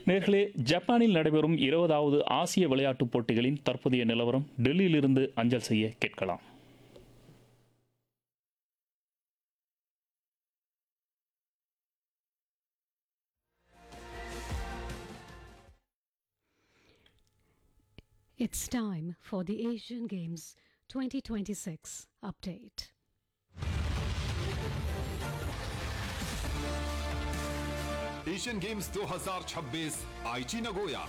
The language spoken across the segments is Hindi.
நேர்களே, ஜப்பானில் நடைபெறும் 20வது ஆசிய விளையாட்டுப் போட்டிகளின் தற்போதைய நிலவரம் டெல்லியிலிருந்து அஞ்சல் செய்ய கேட்கலாம். It's time for the Asian Games 2026 update. Asian games 2026 आईची Nagoya.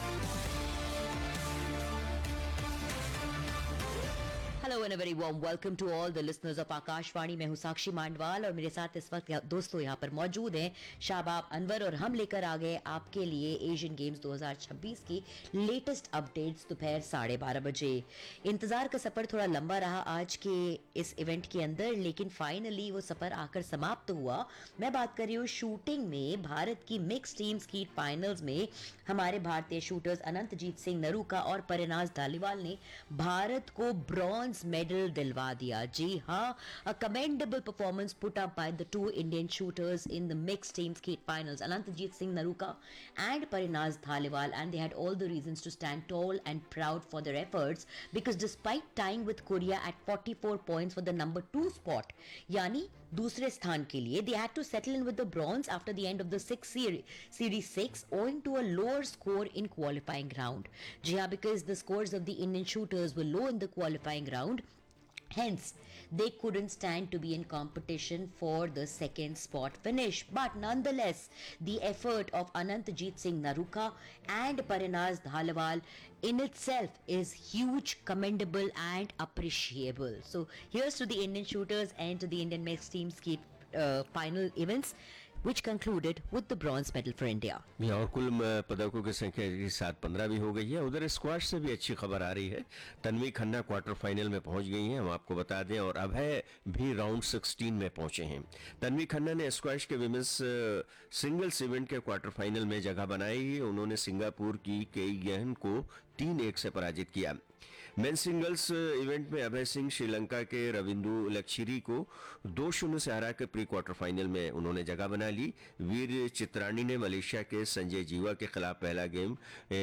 Hello and very warm welcome to all the listeners of Akashvani. मैं हूं साक्षी मांडवाल और मेरे साथ इस वक्त दोस्तों यहाँ पर मौजूद हैं शाबाब अनवर, और हम लेकर आ गए आपके लिए एशियन गेम्स 2026 की लेटेस्ट अपडेट्स दोपहर 12:30 बजे। इंतजार का सफर थोड़ा लंबा रहा आज के इस इवेंट के अंदर, लेकिन फाइनली वो सफर आकर समाप्त हुआ। मैं बात कर रही हूँ शूटिंग में भारत की मिक्स टीम स्कीट फाइनल्स में हमारे भारतीय शूटर्स अनंतजीत सिंह नरूका और परिनाज धालीवाल ने भारत को ब्रॉन्ज medal दिलवा दिया। जी हाँ, a commendable performance put up by the two Indian shooters in the mixed team skate finals, Anantjeet Singh Naruka and Parinaz Dhaliwal, and they had all the reasons to stand tall and proud for their efforts, because despite tying with Korea at 44 points for the number 2 spot, यानी दूसरे स्थान के लिए, they had to settle in with the bronze after the end of the series 6 owing to a lower score in qualifying round. जी हाँ, because the scores of the Indian shooters were low in the qualifying round. Hence, they couldn't stand to be in competition for the second spot finish. But nonetheless, the effort of Anantjeet Singh Naruka and Parinaz Dhaliwal in itself is huge, commendable and appreciable. So here's to the Indian shooters and to the Indian mixed team skate final events, which concluded with the bronze medal for India. और कुल पदकों की संख्या 7-15 भी हो गई है। उधर स्क्वाश से भी अच्छी खबर आ रही है। तन्वी खन्ना क्वार्टर फाइनल में पहुंच गई हैं, हम आपको बता दें, और अभय भी राउंड 16 में पहुंचे हैं। तन्वी खन्ना ने स्क्वाश के विमेंस सिंगल्स इवेंट के क्वार्टर फाइनल में जगह बनाई। उन्होंने सिंगापुर की केई गेहन को 3-1 से पराजित किया। मेन सिंगल्स इवेंट में अभय सिंह श्रीलंका के रविंदु लक्षिरी को 2-0 से हरा के प्री क्वार्टर फाइनल में उन्होंने जगह बना ली। वीर चित्रानी ने मलेशिया के संजय जीवा के खिलाफ पहला गेम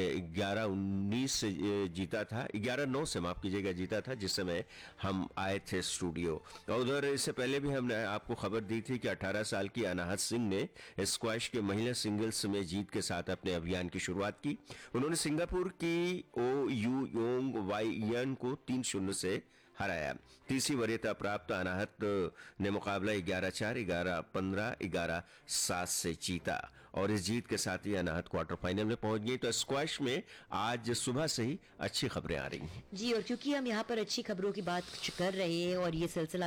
11-19 से जीता था, 11-9 से माफ कीजिएगा जीता था, जिस समय हम आए थे स्टूडियो। और उधर इससे पहले भी हमने आपको खबर दी थी कि 18 साल की अनाहत सिंह ने स्क्वैश के महिला सिंगल्स में जीत के साथ अपने अभियान की शुरुआत की। उन्होंने सिंगापुर की ओ यू योंग वाई यन को 3-0 से हराया। तीसरी वरीयता प्राप्त अनाहत ने मुकाबला 11-4, 11-15, 11-7 से जीता, और इस जीत के साथ ही अनाहत क्वार्टर फाइनल में पहुंच गई। तो स्क्वैश में आज सुबह से ही अच्छी खबरें आ रही हैं। जी, और क्योंकि हम यहाँ पर अच्छी खबरों की बात कर रहे हैं और ये सिलसिला